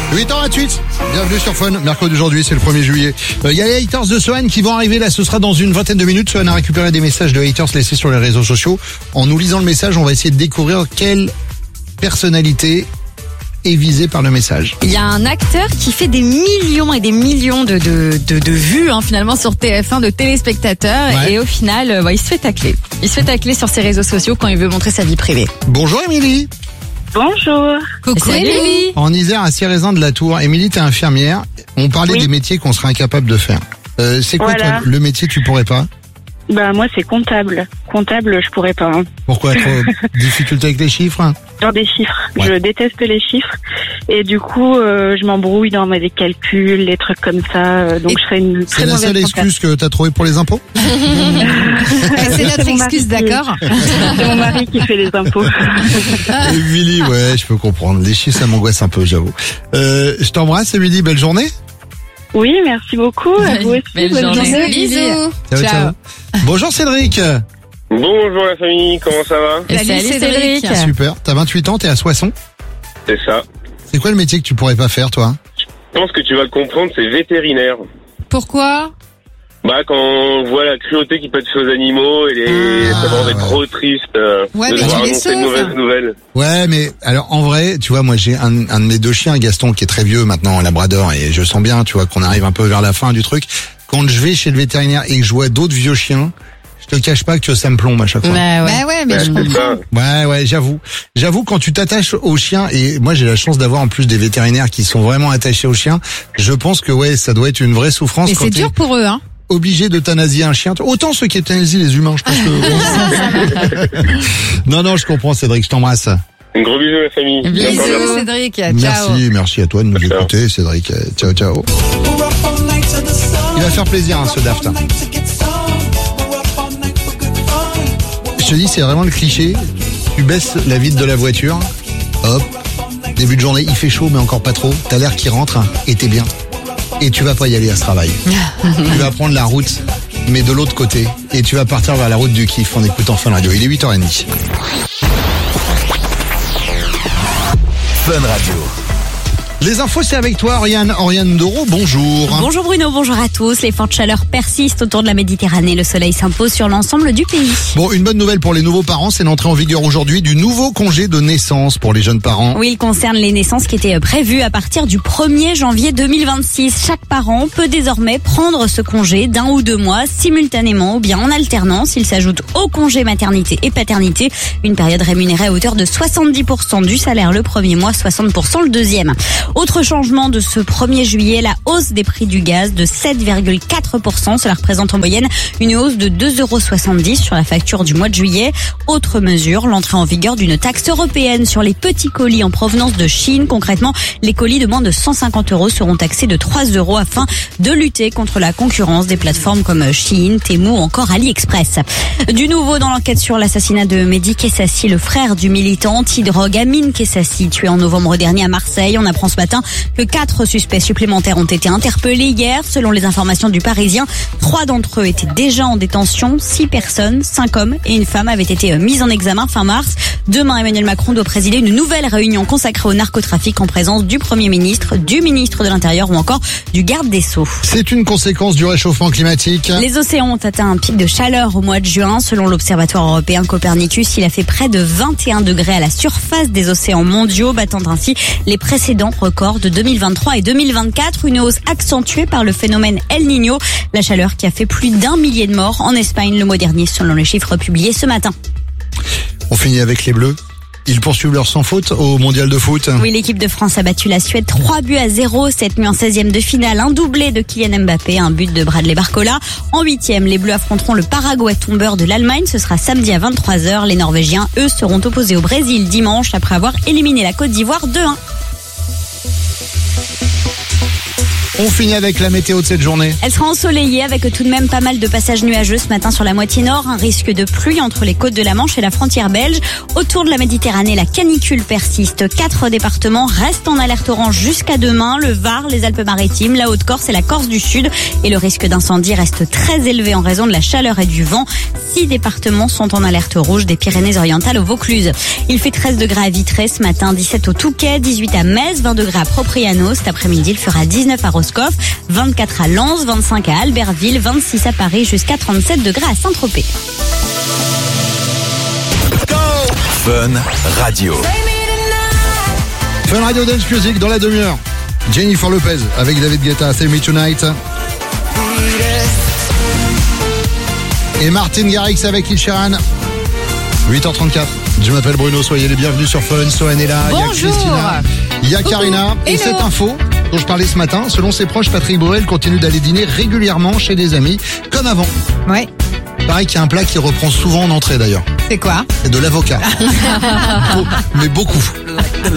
8h28, bienvenue sur Fun. Mercredi d'aujourd'hui, c'est le 1er juillet. Il y a les haters de Sohan qui vont arriver là, ce sera dans une vingtaine de minutes. Sohan a récupéré des messages de haters laissés sur les réseaux sociaux. En nous lisant le message, on va essayer de découvrir quelle personnalité est visée par le message. Il y a un acteur qui fait des millions et des millions de vues finalement sur TF1, de téléspectateurs, Ouais. et au final, il se fait tacler. Il se fait tacler sur ses réseaux sociaux quand il veut montrer sa vie privée. Bonjour Émilie. Bonjour. Coucou Émilie. En Isère, à Cérézin de la Tour. Émilie, t'es infirmière. On parlait Oui. des métiers qu'on serait incapable de faire. C'est quoi Voilà. toi, le métier que tu pourrais pas? Bah moi c'est comptable. Comptable, je pourrais pas. Pourquoi? Trop difficulté avec les chiffres? Genre des chiffres. Ouais. Je déteste les chiffres. Et du coup, je m'embrouille dans mes calculs, les trucs comme ça. Donc Et je serais une C'est très la mauvaise seule comptable. excuse que t'as trouvée pour les impôts? C'est notre Mon mari excuse, qui- d'accord? C'est mon mari qui fait les impôts. Émilie, ouais, je peux comprendre. Les chiffres, ça m'angoisse un peu, j'avoue. Je t'embrasse, Émilie. Belle journée. Oui, merci beaucoup. À vous aussi. Belle bonne journée. journée. Bisous. Ciao. Bonjour Cédric. Bonjour la famille, comment ça va? Salut Cédric. Super. T'as 28 ans, t'es à Soissons. C'est ça. C'est quoi le métier que tu pourrais pas faire, toi? Je pense que tu vas le comprendre, c'est vétérinaire. Pourquoi? Bah quand on voit la cruauté qui peut être faite aux animaux et ça va être trop triste Ouais, de mais devoir tu les annoncer de sauves. mauvaises nouvelles. Ouais, mais alors en vrai, tu vois, moi j'ai un de mes deux chiens, Gaston, qui est très vieux maintenant, un labrador, et je sens bien, tu vois, qu'on arrive un peu vers la fin du truc. Quand je vais chez le vétérinaire et que je vois d'autres vieux chiens, je te cache pas que ça me plombe à chaque fois. Bah ouais, mais Ouais, c'est ça. Ouais, j'avoue, quand tu t'attaches aux chiens, et moi j'ai la chance d'avoir en plus des vétérinaires qui sont vraiment attachés aux chiens, je pense que ouais, ça doit être une vraie souffrance mais quand c'est t'es dur pour eux, hein. obligé d'euthanasier un chien. Autant ceux qui euthanasient les humains, je pense que... Non, je comprends Cédric, je t'embrasse. Un gros bisou la famille. Encore merci. Bisous Cédric. Ciao. Merci à toi de nous Ciao. écouter Cédric. Ciao. Il va faire plaisir ce Daft. Je te dis, c'est vraiment le cliché. Tu baisses la vitre de la voiture, hop, début de journée, il fait chaud mais encore pas trop, t'as l'air qui rentre et t'es bien. Et tu vas pas y aller à ce travail. Tu vas prendre la route, mais de l'autre côté, et tu vas partir vers la route du kiff en écoutant Fun Radio. Il est 8h30. Fun Radio. Les infos, c'est avec toi, Oriane Doro, bonjour. Bonjour Bruno, bonjour à tous. Les fortes chaleurs persistent autour de la Méditerranée. Le soleil s'impose sur l'ensemble du pays. Bon, une bonne nouvelle pour les nouveaux parents, c'est l'entrée en vigueur aujourd'hui du nouveau congé de naissance pour les jeunes parents. Oui, il concerne les naissances qui étaient prévues à partir du 1er janvier 2026. Chaque parent peut désormais prendre ce congé d'1 ou 2 mois simultanément ou bien en alternance. Il s'ajoute au congé maternité et paternité. Une période rémunérée à hauteur de 70% du salaire le premier mois, 60% le deuxième. Autre changement de ce 1er juillet, la hausse des prix du gaz de 7,4%. Cela représente en moyenne une hausse de 2,70 € sur la facture du mois de juillet. Autre mesure, l'entrée en vigueur d'une taxe européenne sur les petits colis en provenance de Chine. Concrètement, les colis de moins de 150 € seront taxés de 3 € afin de lutter contre la concurrence des plateformes comme Shein, Temu ou encore AliExpress. Du nouveau dans l'enquête sur l'assassinat de Mehdi Kessassi, le frère du militant anti-drogue Amine Kessassi, tué en novembre dernier à Marseille. On apprend ce matin que 4 suspects supplémentaires ont été interpellés hier. Selon les informations du Parisien, 3 d'entre eux étaient déjà en détention. 6 personnes, 5 hommes et une femme avaient été mises en examen fin mars. Demain, Emmanuel Macron doit présider une nouvelle réunion consacrée au narcotrafic en présence du Premier ministre, du ministre de l'Intérieur ou encore du garde des Sceaux. C'est une conséquence du réchauffement climatique. Les océans ont atteint un pic de chaleur au mois de juin. Selon l'Observatoire européen Copernicus, il a fait près de 21 degrés à la surface des océans mondiaux, battant ainsi les précédents records de 2023 et 2024. Une hausse accentuée par le phénomène El Niño. La chaleur qui a fait plus d'1 millier de morts en Espagne le mois dernier, selon les chiffres publiés ce matin. On finit avec les Bleus. Ils poursuivent leur sans faute au mondial de foot. Oui, l'équipe de France a battu la Suède 3-0 cette nuit en 16e de finale. Un doublé de Kylian Mbappé, un but de Bradley Barcola. En 8e, les Bleus affronteront le Paraguay tombeur de l'Allemagne. Ce sera samedi à 23h. Les Norvégiens, eux, seront opposés au Brésil dimanche après avoir éliminé la Côte d'Ivoire 2-1. On finit avec la météo de cette journée. Elle sera ensoleillée avec tout de même pas mal de passages nuageux ce matin sur la moitié nord. Un risque de pluie entre les côtes de la Manche et la frontière belge. Autour de la Méditerranée, la canicule persiste. 4 départements restent en alerte orange jusqu'à demain. Le Var, les Alpes-Maritimes, la Haute-Corse et la Corse du Sud. Et le risque d'incendie reste très élevé en raison de la chaleur et du vent. 6 départements sont en alerte rouge, des Pyrénées-Orientales au Vaucluse. Il fait 13 degrés à Vitré ce matin, 17 au Touquet, 18 à Metz, 20 degrés à Propriano. Cet après-midi, il fera 19 à Roscoff, 24 à Lens, 25 à Albertville, 26 à Paris, jusqu'à 37 degrés à Saint-Tropez. Fun Radio. Fun Radio Dance Music dans la demi-heure. Jennifer Lopez avec David Guetta, Save Me Tonight. Et Martin Garrix avec Ed Sheeran. 8h34. Je m'appelle Bruno, soyez les bienvenus sur Fun. Sohan est là, il y a Christina, il y a Karina. Et Hello. cette info dont je parlais ce matin, selon ses proches, Patrick Bruel continue d'aller dîner régulièrement chez des amis, comme avant. Ouais. Pareil qu'il y a un plat qui reprend souvent en entrée d'ailleurs. C'est quoi? C'est de l'avocat. Mais beaucoup.